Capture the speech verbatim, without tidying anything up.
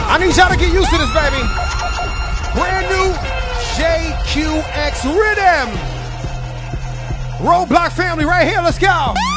I need y'all to get used to this, baby. Brand new J Q X Rhythm. Roadblock family right here. Let's go.